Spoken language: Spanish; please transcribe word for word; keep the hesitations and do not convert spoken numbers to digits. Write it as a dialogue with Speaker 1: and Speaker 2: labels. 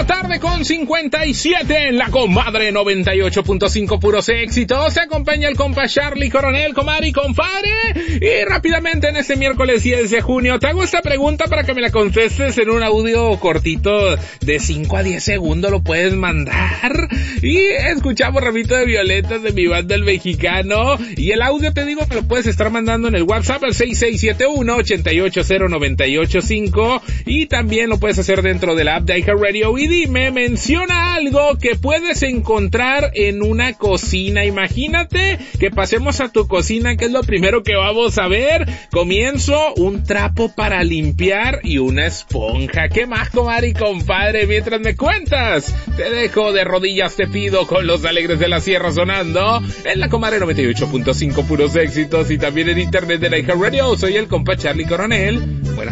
Speaker 1: la tarde con cincuenta y siete en la Comadre noventa y ocho punto cinco, puros éxitos. Se acompaña el compa Charlie Coronel, comadre y compadre. Y rápidamente en este miércoles diez de junio te hago esta pregunta para que me la contestes en un audio cortito de cinco a diez segundos, lo puedes mandar. Y escuchamos Ramito de Violetas de mi banda El Mexicano. Y el audio, te digo, me lo puedes estar mandando en el WhatsApp al seis seis siete uno, ocho ocho cero, nueve ocho cinco. Y también lo puedes hacer dentro de la app de iHeartRadio. Y dime, menciona algo que puedes encontrar en una cocina. Imagínate que pasemos a tu cocina, ¿qué es lo primero que vamos a ver? Comienzo, un trapo para limpiar y una esponja. ¿Qué más, comadre y compadre? Mientras me cuentas, te dejo de rodillas, te pido, con los Alegres de la Sierra sonando en la Comadre noventa y ocho punto cinco, puros éxitos, y también en internet de la iHeartRadio. Soy el compa Charlie Coronel. Buenas